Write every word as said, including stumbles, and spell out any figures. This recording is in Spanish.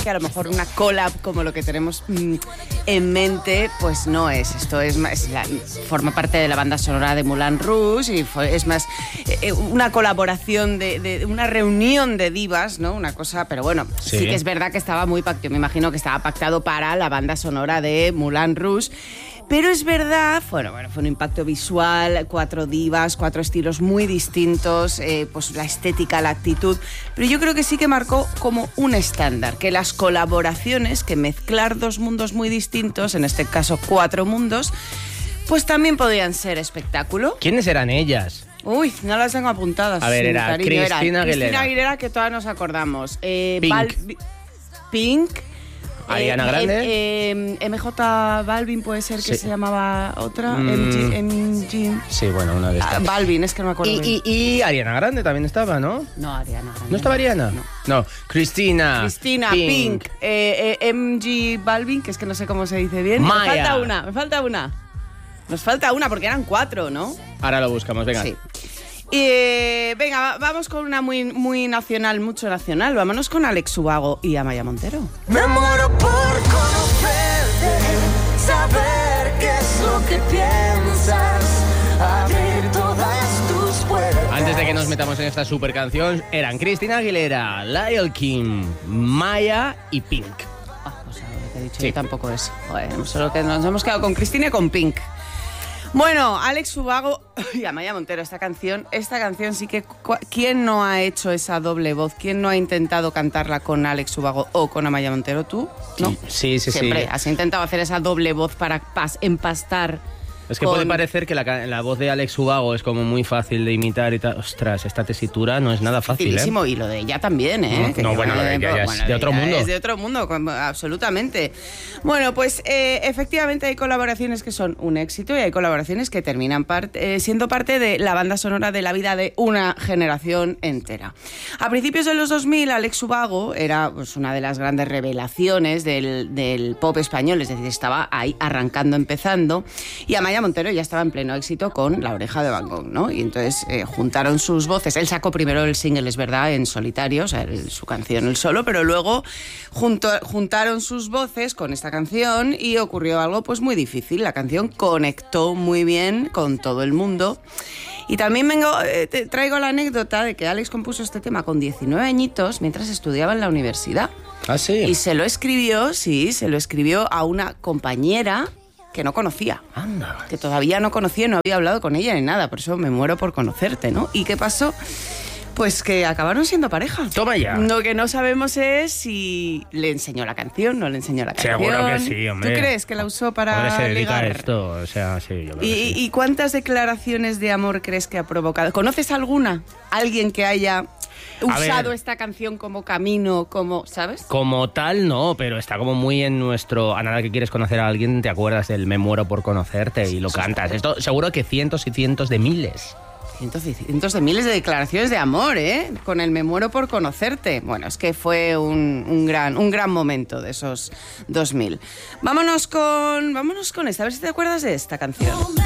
que a lo mejor una collab como lo que tenemos mmm, en mente, pues no es. Esto es más, la, forma parte de la banda sonora de Moulin Rouge y fue, es más eh, una colaboración, de, de una reunión de divas, ¿no? Una cosa, pero bueno, sí, sí que es verdad que estaba muy pactado, me imagino que estaba pactado para la banda sonora de Moulin Rouge. Pero es verdad, bueno, bueno, fue un impacto visual, cuatro divas, cuatro estilos muy distintos, eh, pues la estética, la actitud, pero yo creo que sí que marcó como un estándar, que las colaboraciones, que mezclar dos mundos muy distintos, en este caso cuatro mundos, pues también podían ser espectáculo. ¿Quiénes eran ellas? Uy, no las tengo apuntadas. A ver, era cariño, Cristina era Aguilera. Cristina Aguilera, que todas nos acordamos. Eh, Pink. Val- Pink. Ariana Eh, Grande. Eh, eh, M J Balvin puede ser que Sí. se llamaba otra. Mm. M G, M G. Sí, bueno, una de Ah, estas. Balvin, es que no me acuerdo. Y, y, y Ariana Grande también estaba, ¿no? No, Ariana Grande. ¿No estaba Ariana? No. No, Cristina. Cristina, Pink. Pink, eh, eh, M G Balvin, que es que no sé cómo se dice bien. Maya. Me falta una, me falta una. Nos falta una porque eran cuatro, ¿no? Ahora lo buscamos, venga. Sí. Eh, venga, va- vamos con una muy, muy nacional, mucho nacional. Vámonos con Alex Ubago y Amaya Montero. Me muero por conocerte, saber qué es lo que piensas, abrir todas tus puertas. Antes de que nos metamos en esta super canción, eran Cristina Aguilera, Lyle Kim, Maya y Pink. Ah, pues ahora lo que he dicho Sí. yo tampoco es. Joder, solo que nos hemos quedado con Cristina y con Pink. Bueno, Alex Ubago y Amaya Montero, esta canción, esta canción sí que... cu- ¿Quién no ha hecho esa doble voz? ¿Quién no ha intentado cantarla con Alex Ubago o con Amaya Montero? ¿Tú? ¿No? Sí, sí, sí. Siempre sí. has intentado hacer esa doble voz para pas- empastar. Es que con- puede parecer que la, ca- la voz de Alex Ubago es como muy fácil de imitar y tal. Ostras, esta tesitura no es nada fácil, ¿eh? Facilísimo, y lo de ella también, ¿eh? No, Que no, yo- bueno, lo de ella ya es de otro ella mundo. Es de otro mundo, com- absolutamente. Bueno, pues eh, efectivamente hay colaboraciones que son un éxito y hay colaboraciones que terminan parte- eh, siendo parte de la banda sonora de la vida de una generación entera. A principios de los dos mil, Alex Ubago era pues, una de las grandes revelaciones del, del pop español, es decir, estaba ahí arrancando, empezando, y Amaya Montero ya estaba en pleno éxito con La Oreja de Van Gogh, ¿no? Y entonces eh, juntaron sus voces. Él sacó primero el single, es verdad, en solitario, o sea, el- su canción, el solo, pero luego junto, juntaron sus voces con esta canción y ocurrió algo pues muy difícil. La canción conectó muy bien con todo el mundo. Y también vengo, eh, te traigo la anécdota de que Alex compuso este tema con diecinueve añitos mientras estudiaba en la universidad. Ah, sí. Y se lo escribió, sí, se lo escribió a una compañera que no conocía. Anda. Que todavía no conocía, no había hablado con ella ni nada, por eso me muero por conocerte, ¿no? ¿Y qué pasó? Pues que acabaron siendo pareja. Toma ya. Lo que no sabemos es si le enseñó la canción, no le enseñó la canción. Seguro que sí, hombre. ¿Tú crees que la usó para Hombre, se dedica ligar? a esto, o sea, sí, yo creo ¿Y, que sí. ¿Y cuántas declaraciones de amor crees que ha provocado? ¿Conoces alguna? ¿Alguien que haya usado ver. esta canción como camino, como, ¿sabes? Como tal, no, pero está como muy en nuestro... A nada que quieres conocer a alguien, te acuerdas del Me muero por conocerte y lo cantas. Esto seguro que cientos y cientos de miles. Cientos y cientos de miles de declaraciones de amor, ¿eh? Con el Me muero por conocerte. Bueno, es que fue un, un, gran, un gran momento de esos dos mil. Vámonos con, vámonos con esta, a ver si te acuerdas de esta canción.